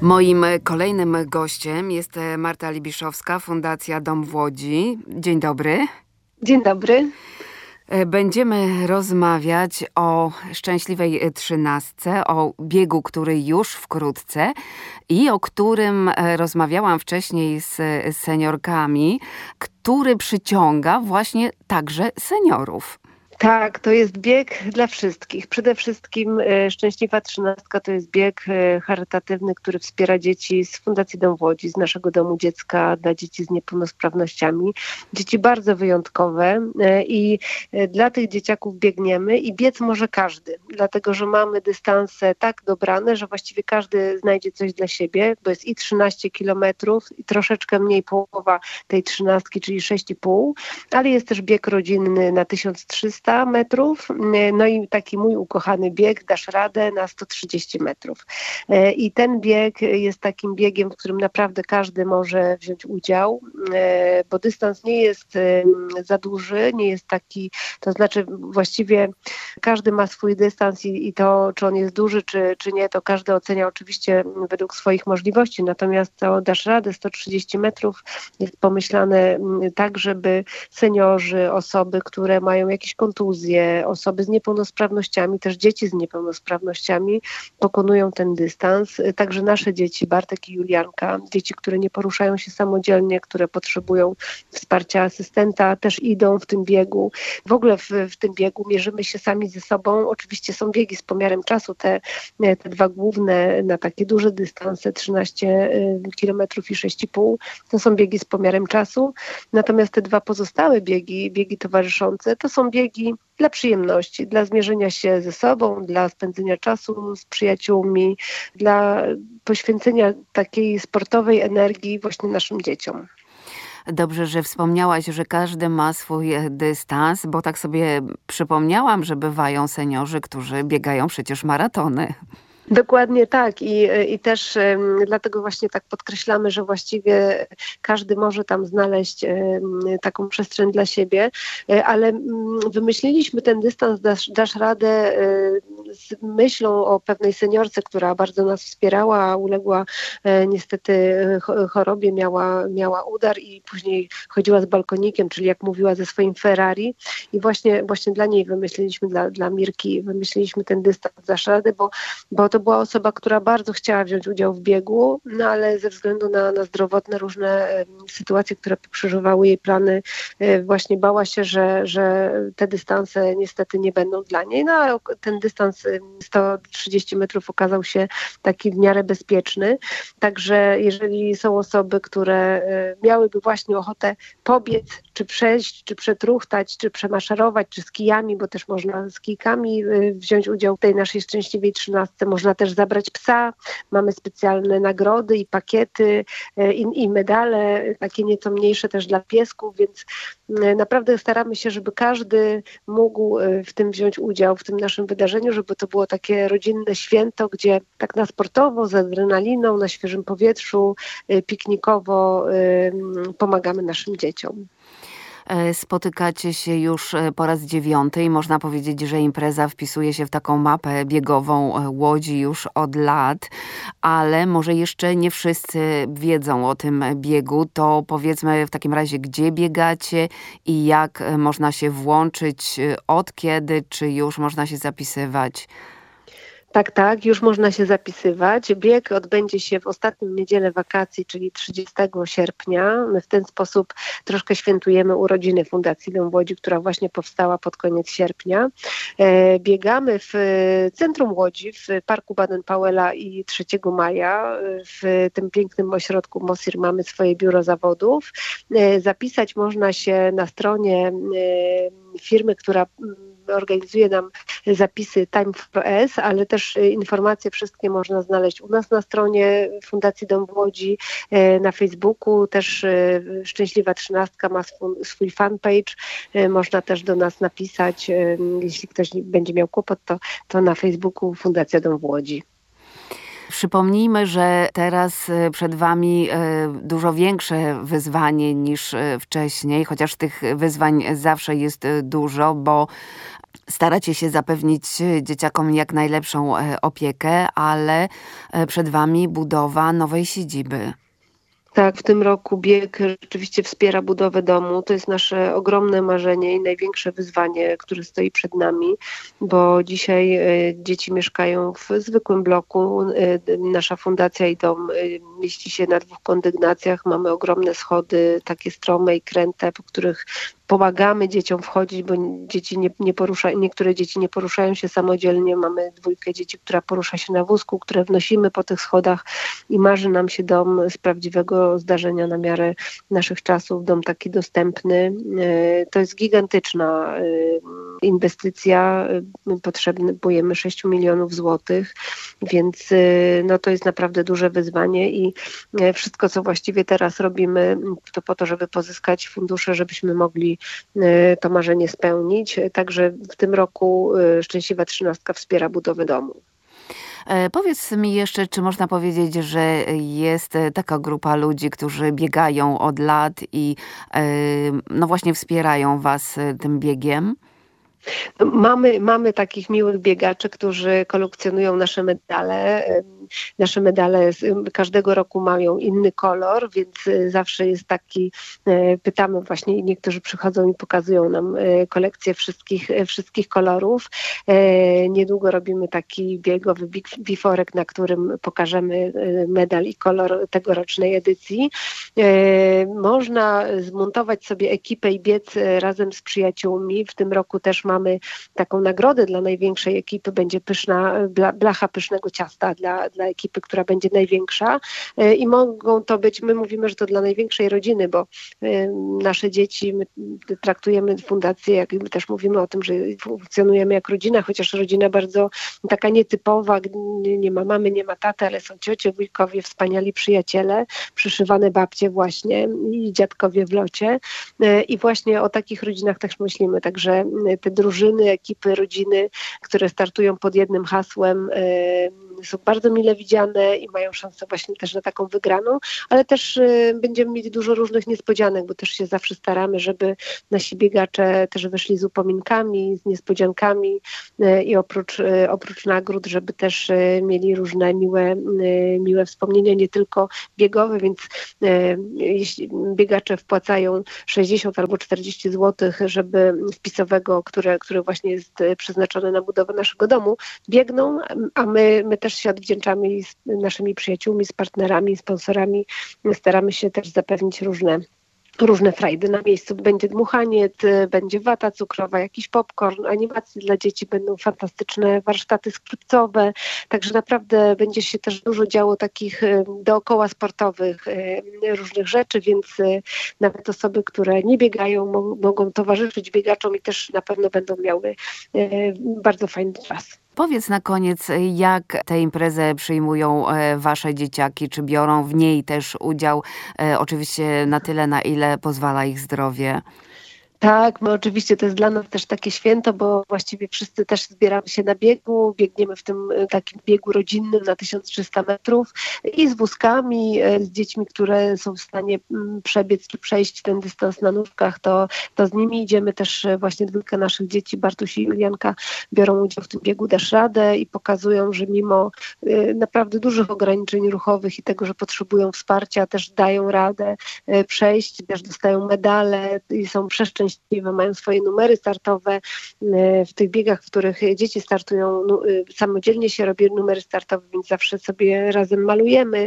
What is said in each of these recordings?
Moim kolejnym gościem jest Marta Libiszowska, Fundacja Dom w Łodzi. Dzień dobry. Dzień dobry. Będziemy rozmawiać o szczęśliwej trzynastce, o biegu, który już wkrótce i o którym rozmawiałam wcześniej z seniorkami, który przyciąga właśnie także seniorów. Tak, to jest bieg dla wszystkich. Przede wszystkim Szczęśliwa Trzynastka to jest bieg charytatywny, który wspiera dzieci z Fundacji Dom w Łodzi, z naszego domu dziecka dla dzieci z niepełnosprawnościami. Dzieci bardzo wyjątkowe i dla tych dzieciaków biegniemy i biec może każdy, dlatego że mamy dystanse tak dobrane, że właściwie każdy znajdzie coś dla siebie, bo jest i 13 kilometrów i troszeczkę mniej połowa tej trzynastki, czyli 6,5, ale jest też bieg rodzinny na 1300 metrów, no i taki mój ukochany bieg, Dasz radę, na 130 metrów. I ten bieg jest takim biegiem, w którym naprawdę każdy może wziąć udział, bo dystans nie jest za duży, nie jest taki, to znaczy właściwie każdy ma swój dystans i to, czy on jest duży, czy nie, to każdy ocenia oczywiście według swoich możliwości, natomiast to Dasz radę 130 metrów jest pomyślane tak, żeby seniorzy, osoby, które mają jakieś kontuzje, osoby z niepełnosprawnościami, też dzieci z niepełnosprawnościami pokonują ten dystans. Także nasze dzieci, Bartek i Julianka, dzieci, które nie poruszają się samodzielnie, które potrzebują wsparcia asystenta, też idą w tym biegu. W ogóle w tym biegu mierzymy się sami ze sobą. Oczywiście są biegi z pomiarem czasu, te dwa główne na takie duże dystanse, 13 km i 6,5, to są biegi z pomiarem czasu. Natomiast te dwa pozostałe biegi towarzyszące, to są biegi dla przyjemności, dla zmierzenia się ze sobą, dla spędzenia czasu z przyjaciółmi, dla poświęcenia takiej sportowej energii właśnie naszym dzieciom. Dobrze, że wspomniałaś, że każdy ma swój dystans, bo tak sobie przypomniałam, że bywają seniorzy, którzy biegają przecież maratony. Dokładnie tak i też dlatego właśnie tak podkreślamy, że właściwie każdy może tam znaleźć taką przestrzeń dla siebie, ale wymyśliliśmy ten dystans Dasz radę z myślą o pewnej seniorce, która bardzo nas wspierała, uległa niestety chorobie, miała udar i później chodziła z balkonikiem, czyli jak mówiła, ze swoim Ferrari i właśnie dla niej wymyśliliśmy, dla Mirki wymyśliliśmy ten dystans Dasz radę, bo to była osoba, która bardzo chciała wziąć udział w biegu, no ale ze względu na zdrowotne różne sytuacje, które pokrzyżowały jej plany, właśnie bała się, że te dystanse niestety nie będą dla niej. No a ten dystans 130 metrów okazał się taki w miarę bezpieczny. Także jeżeli są osoby, które miałyby właśnie ochotę pobiec, czy przejść, czy przetruchtać, czy przemaszerować, czy z kijami, bo też można z kijkami wziąć udział w tej naszej szczęśliwej trzynastce, można też zabrać psa, mamy specjalne nagrody i pakiety i medale, takie nieco mniejsze też dla piesków, więc naprawdę staramy się, żeby każdy mógł w tym wziąć udział, w tym naszym wydarzeniu, żeby to było takie rodzinne święto, gdzie tak na sportowo, z adrenaliną, na świeżym powietrzu, piknikowo pomagamy naszym dzieciom. Spotykacie się już po raz 9. Można powiedzieć, że impreza wpisuje się w taką mapę biegową Łodzi już od lat, ale może jeszcze nie wszyscy wiedzą o tym biegu. To powiedzmy w takim razie, gdzie biegacie i jak można się włączyć, od kiedy, czy już można się zapisywać? Tak, już można się zapisywać. Bieg odbędzie się w ostatnią niedzielę wakacji, czyli 30 sierpnia. My w ten sposób troszkę świętujemy urodziny Fundacji Dom w Łodzi, która właśnie powstała pod koniec sierpnia. Biegamy w centrum Łodzi, w Parku Baden-Powella i 3 maja. W tym pięknym ośrodku Mosir mamy swoje biuro zawodów. Zapisać można się na stronie firmy, która organizuje nam zapisy Time4S, ale też informacje wszystkie można znaleźć u nas na stronie Fundacji Dom w Łodzi, na Facebooku, też Szczęśliwa Trzynastka ma swój fanpage, można też do nas napisać, jeśli ktoś będzie miał kłopot, to na Facebooku Fundacja Dom w Łodzi. Przypomnijmy, że teraz przed Wami dużo większe wyzwanie niż wcześniej, chociaż tych wyzwań zawsze jest dużo, bo Staracie się zapewnić dzieciakom jak najlepszą opiekę, ale przed wami budowa nowej siedziby. Tak, w tym roku bieg rzeczywiście wspiera budowę domu. To jest nasze ogromne marzenie i największe wyzwanie, które stoi przed nami, bo dzisiaj dzieci mieszkają w zwykłym bloku. Nasza fundacja i dom mieści się na 2 kondygnacjach. Mamy ogromne schody, takie strome i kręte, po których pomagamy dzieciom wchodzić, bo niektóre dzieci nie poruszają się samodzielnie. Mamy 2 dzieci, która porusza się na wózku, które wnosimy po tych schodach i marzy nam się dom z prawdziwego zdarzenia na miarę naszych czasów, dom taki dostępny. To jest gigantyczna inwestycja, potrzebujemy 6 milionów złotych, więc no, to jest naprawdę duże wyzwanie i wszystko, co właściwie teraz robimy, to po to, żeby pozyskać fundusze, żebyśmy mogli to marzenie spełnić. Także w tym roku Szczęśliwa Trzynastka wspiera budowę domu. Powiedz mi jeszcze, czy można powiedzieć, że jest taka grupa ludzi, którzy biegają od lat i no właśnie wspierają was tym biegiem? Mamy takich miłych biegaczy, którzy kolekcjonują nasze medale. Nasze medale każdego roku mają inny kolor, więc zawsze jest taki, pytamy właśnie, niektórzy przychodzą i pokazują nam kolekcję wszystkich kolorów. Niedługo robimy taki biegowy biforek, na którym pokażemy medal i kolor tegorocznej edycji. Można zmontować sobie ekipę i biec razem z przyjaciółmi. W tym roku też mamy taką nagrodę dla największej ekipy. Będzie blacha pysznego ciasta dla ekipy, która będzie największa. I mogą to być, my mówimy, że to dla największej rodziny, bo nasze dzieci, my traktujemy fundację, jak my też mówimy o tym, że funkcjonujemy jak rodzina, chociaż rodzina bardzo taka nietypowa, nie ma mamy, nie ma taty, ale są ciocie, wujkowie, wspaniali przyjaciele, przyszywane babcie właśnie i dziadkowie w locie. I właśnie o takich rodzinach też myślimy. Także te drużyny, ekipy, rodziny, które startują pod jednym hasłem, są bardzo mile widziane i mają szansę właśnie też na taką wygraną, ale też będziemy mieć dużo różnych niespodzianek, bo też się zawsze staramy, żeby nasi biegacze też wyszli z upominkami, z niespodziankami i oprócz nagród, żeby też mieli różne miłe wspomnienia, nie tylko biegowe, więc jeśli biegacze wpłacają 60 albo 40 zł, żeby wpisowego, który właśnie jest przeznaczony na budowę naszego domu, biegną, a my też się odwdzięczamy i z naszymi przyjaciółmi, z partnerami, sponsorami staramy się też zapewnić różne frajdy na miejscu. Będzie dmuchaniec, będzie wata cukrowa, jakiś popcorn, animacje dla dzieci, będą fantastyczne warsztaty skrzypcowe, także naprawdę będzie się też dużo działo takich dookoła sportowych różnych rzeczy, więc nawet osoby, które nie biegają, mogą towarzyszyć biegaczom i też na pewno będą miały bardzo fajny czas. Powiedz na koniec, jak tę imprezę przyjmują wasze dzieciaki? Czy biorą w niej też udział? Oczywiście na tyle, na ile pozwala ich zdrowie. Tak, my oczywiście to jest dla nas też takie święto, bo właściwie wszyscy też zbieramy się na biegu, biegniemy w tym takim biegu rodzinnym na 1300 metrów i z wózkami, z dziećmi, które są w stanie przebiec czy przejść ten dystans na nóżkach, to z nimi idziemy też właśnie 2 naszych dzieci, Bartuś i Julianka, biorą udział w tym biegu Dasz Radę i pokazują, że mimo naprawdę dużych ograniczeń ruchowych i tego, że potrzebują wsparcia, też dają radę przejść, też dostają medale i są przeszczęśliwi, mają swoje numery startowe. W tych biegach, w których dzieci startują, samodzielnie się robi numery startowe, więc zawsze sobie razem malujemy,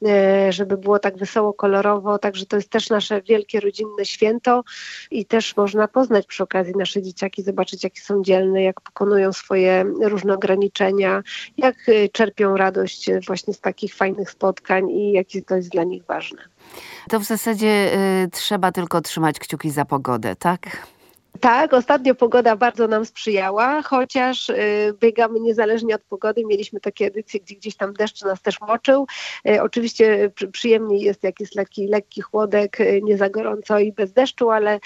żeby było tak wesoło, kolorowo. Także to jest też nasze wielkie rodzinne święto i też można poznać przy okazji nasze dzieciaki, zobaczyć jakie są dzielne, jak pokonują swoje różne ograniczenia, jak czerpią radość właśnie z takich fajnych spotkań i jakie to jest dla nich ważne. To w zasadzie trzeba tylko trzymać kciuki za pogodę, tak? Tak, ostatnio pogoda bardzo nam sprzyjała, chociaż biegamy niezależnie od pogody. Mieliśmy takie edycje, gdzie gdzieś tam deszcz nas też moczył. Oczywiście przyjemniej jest, jak jest lekki chłodek, nie za gorąco i bez deszczu, ale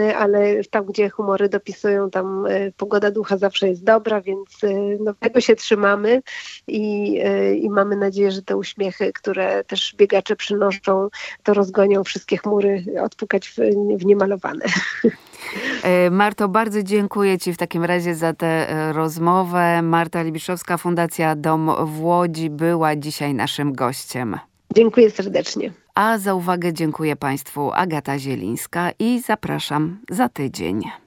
tam, gdzie humory dopisują, tam pogoda ducha zawsze jest dobra, więc no, tego się trzymamy i mamy nadzieję, że te uśmiechy, które też biegacze przynoszą, to rozgonią wszystkie chmury, odpukać w niemalowane. Marto, bardzo dziękuję Ci w takim razie za tę rozmowę. Marta Libiszowska, Fundacja Dom w Łodzi była dzisiaj naszym gościem. Dziękuję serdecznie. A za uwagę dziękuję Państwu Agata Zielińska i zapraszam za tydzień.